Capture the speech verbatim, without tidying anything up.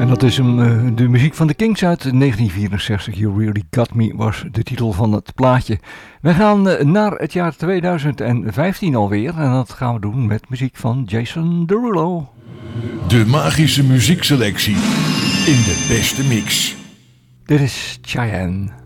En dat is hem, uh, de muziek van de Kings uit negentien vierenzestig. You Really Got Me was de titel van het plaatje. We gaan uh, naar het jaar tweeduizend vijftien alweer. En dat gaan we doen met muziek van Jason Derulo. De magische muziekselectie in de beste mix. Dit is Cheyenne.